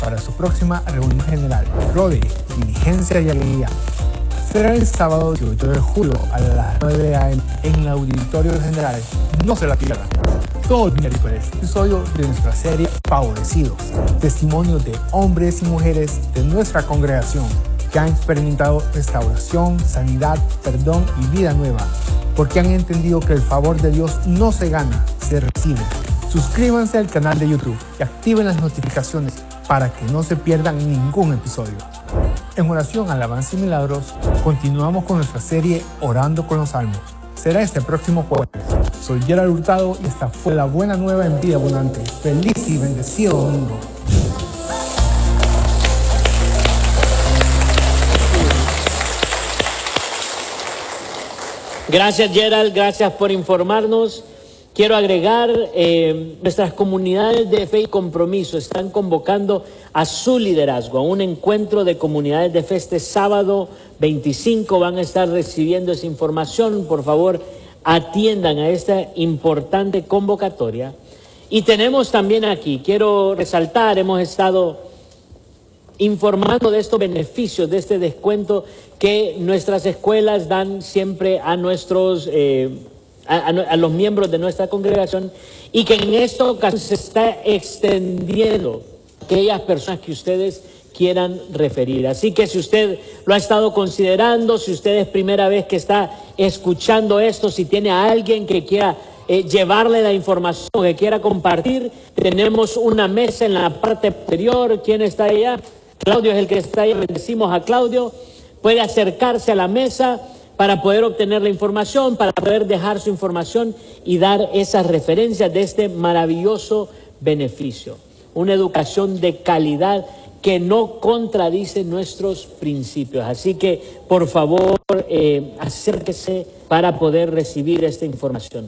para su próxima reunión general. Rode, diligencia y alegría. Será el sábado 18 de julio a las 9 a.m. en el Auditorio General. No se la pierdan. Todos los miércoles, episodio de nuestra serie Favorecidos. Testimonios de hombres y mujeres de nuestra congregación que han experimentado restauración, sanidad, perdón y vida nueva, porque han entendido que el favor de Dios no se gana, se recibe. Suscríbanse al canal de YouTube y activen las notificaciones para que no se pierdan ningún episodio. En oración, alabanza y milagros, continuamos con nuestra serie Orando con los Salmos. Será este próximo jueves. Soy Gerald Hurtado y esta fue la buena nueva en vida abundante. Feliz y bendecido domingo. Gracias, Gerald, gracias por informarnos. Quiero agregar, nuestras comunidades de fe y compromiso están convocando a su liderazgo a un encuentro de comunidades de fe este sábado 25. Van a estar recibiendo esa información. Por favor, atiendan a esta importante convocatoria. Y tenemos también aquí, quiero resaltar, hemos estado informando de estos beneficios, de este descuento que nuestras escuelas dan siempre a nuestros a los miembros de nuestra congregación, y que en esta ocasión se está extendiendo a aquellas personas que ustedes quieran referir. Así que si usted lo ha estado considerando, si usted es primera vez que está escuchando esto, si tiene a alguien que quiera llevarle la información, que quiera compartir, tenemos una mesa en la parte posterior. ¿Quién está allá? Claudio es el que está ahí. Bendecimos a Claudio. Puede acercarse a la mesa para poder obtener la información, para poder dejar su información y dar esas referencias de este maravilloso beneficio. Una educación de calidad que no contradice nuestros principios. Así que, por favor, acérquese para poder recibir esta información.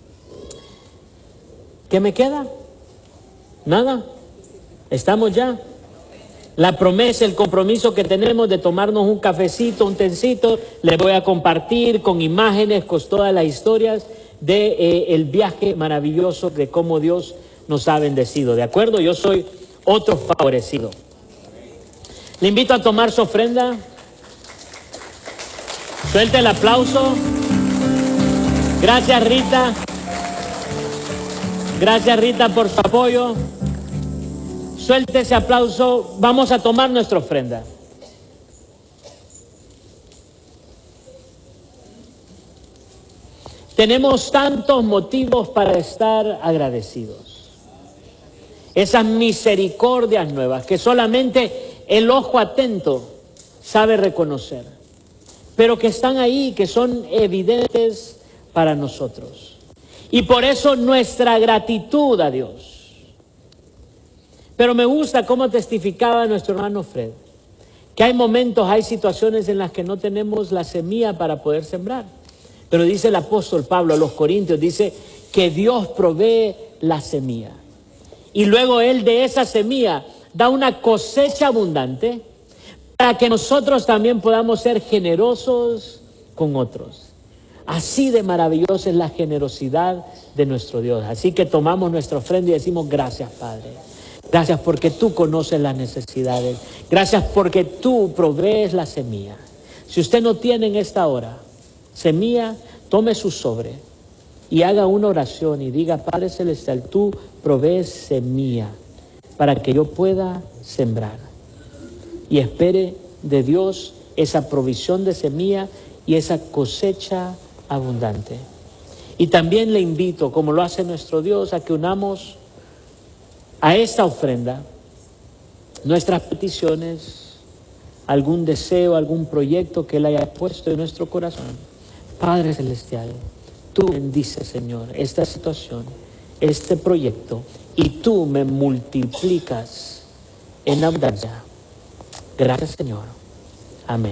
¿Qué me queda? ¿Nada? ¿Estamos ya? La promesa, el compromiso que tenemos de tomarnos un cafecito, un tecito, les voy a compartir con imágenes, con todas las historias de el viaje maravilloso de cómo Dios nos ha bendecido. ¿De acuerdo? Yo soy otro favorecido. Le invito a tomar su ofrenda. Suelte el aplauso. Gracias, Rita. Gracias, Rita, por su apoyo. Suelte ese aplauso. Vamos a tomar nuestra ofrenda. Tenemos tantos motivos para estar agradecidos. Esas misericordias nuevas que solamente el ojo atento sabe reconocer, pero que están ahí, que son evidentes para nosotros. Y por eso nuestra gratitud a Dios. Pero me gusta cómo testificaba nuestro hermano Fred, que hay momentos, hay situaciones en las que no tenemos la semilla para poder sembrar. Pero dice el apóstol Pablo a los Corintios, dice que Dios provee la semilla. Y luego Él de esa semilla da una cosecha abundante para que nosotros también podamos ser generosos con otros. Así de maravillosa es la generosidad de nuestro Dios. Así que tomamos nuestra ofrenda y decimos gracias, Padre. Gracias porque tú conoces las necesidades. Gracias porque tú provees la semilla. Si usted no tiene en esta hora semilla, tome su sobre y haga una oración y diga: Padre Celestial, tú provees semilla para que yo pueda sembrar. Y espere de Dios esa provisión de semilla y esa cosecha abundante. Y también le invito, como lo hace nuestro Dios, a que unamos a esta ofrenda nuestras peticiones, algún deseo, algún proyecto que Él haya puesto en nuestro corazón. Padre Celestial, tú bendices, Señor, esta situación, este proyecto, y tú me multiplicas en abundancia. Gracias, Señor. Amén.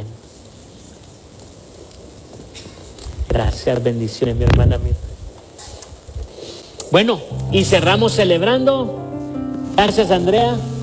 Gracias, bendiciones, mi hermana. Bueno, y cerramos celebrando. Gracias, Andrea.